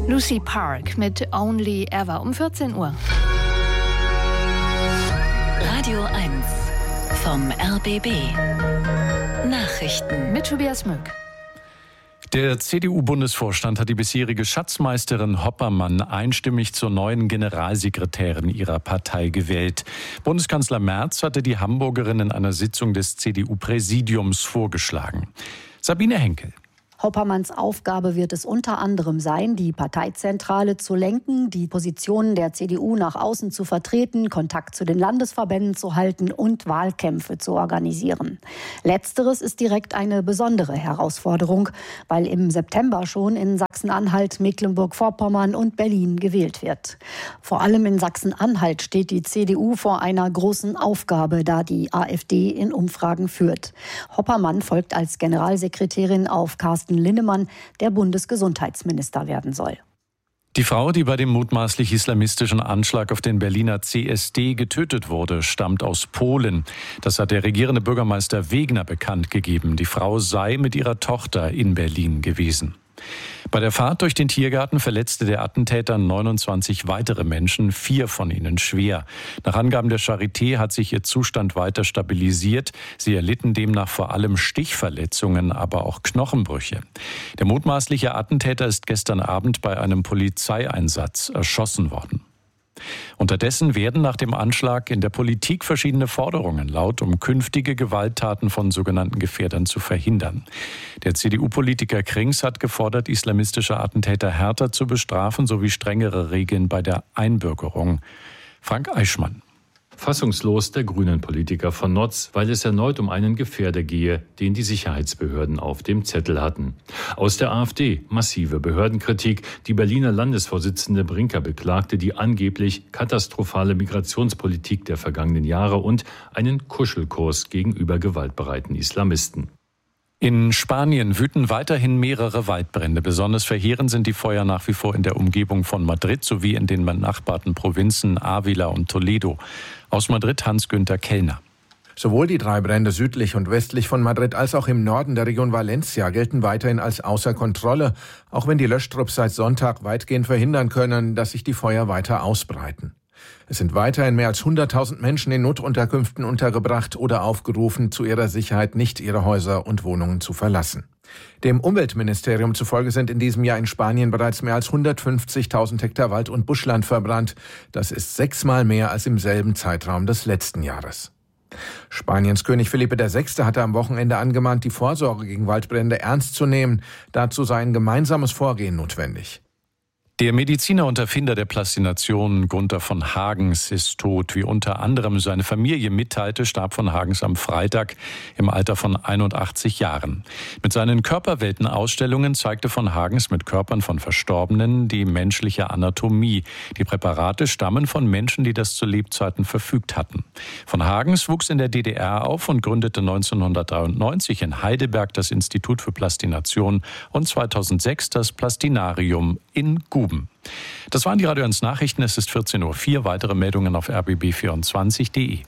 Lucy Park mit Only Ever um 14 Uhr. Radio 1 vom RBB. Nachrichten Mit Tobias Möck. Der CDU-Bundesvorstand hat die bisherige Schatzmeisterin Hoppermann einstimmig zur neuen Generalsekretärin ihrer Partei gewählt. Bundeskanzler Merz hatte die Hamburgerin in einer Sitzung des CDU-Präsidiums vorgeschlagen. Sabine Henkel. Hoppermanns Aufgabe wird es unter anderem sein, die Parteizentrale zu lenken, die Positionen der CDU nach außen zu vertreten, Kontakt zu den Landesverbänden zu halten und Wahlkämpfe zu organisieren. Letzteres ist direkt eine besondere Herausforderung, weil im September schon in Sachsen-Anhalt, Mecklenburg-Vorpommern und Berlin gewählt wird. Vor allem in Sachsen-Anhalt steht die CDU vor einer großen Aufgabe, da die AfD in Umfragen führt. Hoppermann folgt als Generalsekretärin auf Carsten Linnemann, der Bundesgesundheitsminister werden soll. Die Frau, die bei dem mutmaßlich islamistischen Anschlag auf den Berliner CSD getötet wurde, stammt aus Polen. Das hat der regierende Bürgermeister Wegner bekannt gegeben. Die Frau sei mit ihrer Tochter in Berlin gewesen. Bei der Fahrt durch den Tiergarten verletzte der Attentäter 29 weitere Menschen, 4 von ihnen schwer. Nach Angaben der Charité hat sich ihr Zustand weiter stabilisiert. Sie erlitten demnach vor allem Stichverletzungen, aber auch Knochenbrüche. Der mutmaßliche Attentäter ist gestern Abend bei einem Polizeieinsatz erschossen worden. Unterdessen werden nach dem Anschlag in der Politik verschiedene Forderungen laut, um künftige Gewalttaten von sogenannten Gefährdern zu verhindern. Der CDU-Politiker Krings hat gefordert, islamistische Attentäter härter zu bestrafen sowie strengere Regeln bei der Einbürgerung. Frank Eichmann. Fassungslos der Grünen-Politiker von Notz, weil es erneut um einen Gefährder gehe, den die Sicherheitsbehörden auf dem Zettel hatten. Aus der AfD massive Behördenkritik. Die Berliner Landesvorsitzende Brinker beklagte die angeblich katastrophale Migrationspolitik der vergangenen Jahre und einen Kuschelkurs gegenüber gewaltbereiten Islamisten. In Spanien wüten weiterhin mehrere Waldbrände. Besonders verheerend sind die Feuer nach wie vor in der Umgebung von Madrid sowie in den benachbarten Provinzen Ávila und Toledo. Aus Madrid Hans-Günther Kellner. Sowohl die 3 Brände südlich und westlich von Madrid als auch im Norden der Region Valencia gelten weiterhin als außer Kontrolle, auch wenn die Löschtrupps seit Sonntag weitgehend verhindern können, dass sich die Feuer weiter ausbreiten. Es sind weiterhin mehr als 100.000 Menschen in Notunterkünften untergebracht oder aufgerufen, zu ihrer Sicherheit nicht ihre Häuser und Wohnungen zu verlassen. Dem Umweltministerium zufolge sind in diesem Jahr in Spanien bereits mehr als 150.000 Hektar Wald- und Buschland verbrannt. Das ist 6-mal mehr als im selben Zeitraum des letzten Jahres. Spaniens König Felipe VI. Hatte am Wochenende angemahnt, die Vorsorge gegen Waldbrände ernst zu nehmen. Dazu sei ein gemeinsames Vorgehen notwendig. Der Mediziner und Erfinder der Plastination Gunther von Hagens ist tot. Wie unter anderem seine Familie mitteilte, starb von Hagens am Freitag im Alter von 81 Jahren. Mit seinen Körperweltenausstellungen zeigte von Hagens mit Körpern von Verstorbenen die menschliche Anatomie. Die Präparate stammen von Menschen, die das zu Lebzeiten verfügt hatten. Von Hagens wuchs in der DDR auf und gründete 1993 in Heidelberg das Institut für Plastination und 2006 das Plastinarium in Guben. Das waren die Radio 1 Nachrichten. Es ist 14:04 Uhr. Weitere Meldungen auf rbb24.de.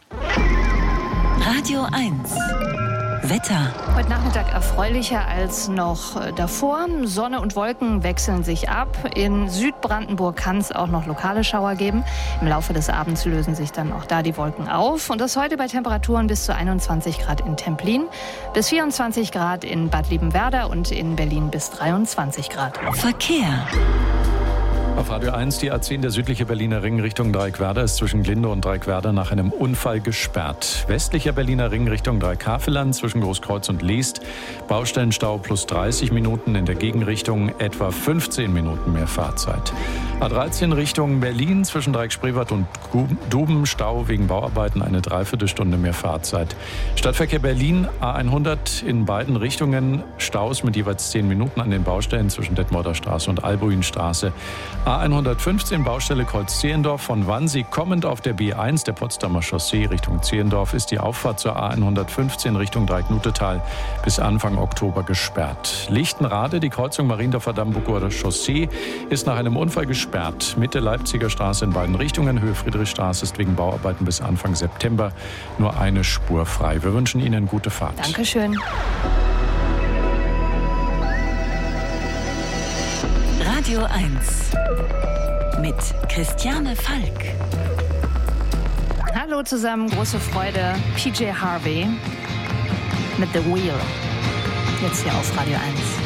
Radio 1 Wetter. Heute Nachmittag erfreulicher als noch davor. Sonne und Wolken wechseln sich ab. In Südbrandenburg kann es auch noch lokale Schauer geben. Im Laufe des Abends lösen sich dann auch da die Wolken auf. Und das heute bei Temperaturen bis zu 21 Grad in Templin, bis 24 Grad in Bad Liebenwerda und in Berlin bis 23 Grad. Verkehr. Auf Radio 1 die A10, der südliche Berliner Ring Richtung Dreieckwerder ist zwischen Glinde und Dreieckwerder nach einem Unfall gesperrt. Westlicher Berliner Ring Richtung Dreieckhaveland zwischen Großkreuz und Leest. Baustellenstau plus 30 Minuten, in der Gegenrichtung etwa 15 Minuten mehr Fahrzeit. A13 Richtung Berlin zwischen Dreieck-Spreewald und Duben, Stau wegen Bauarbeiten, eine Dreiviertelstunde mehr Fahrzeit. Stadtverkehr Berlin, A100 in beiden Richtungen, Staus mit jeweils 10 Minuten an den Baustellen zwischen Detmolder Straße und Albuinstraße. A115 Baustelle Kreuz-Zehlendorf von Wannsee kommend auf der B1 der Potsdamer Chaussee Richtung Zehlendorf ist die Auffahrt zur A115 Richtung Dreieck-Nutetal bis Anfang Oktober gesperrt. Lichtenrade, die Kreuzung Mariendorfer Damm-Burger Chaussee, ist nach einem Unfall gesperrt. Mitte Leipziger Straße in beiden Richtungen, Höhe Friedrichstraße ist wegen Bauarbeiten bis Anfang September nur eine Spur frei. Wir wünschen Ihnen gute Fahrt. Dankeschön. Radio 1 mit Christiane Falk. Hallo zusammen, große Freude. PJ Harvey mit The Wheel. Jetzt hier auf Radio 1.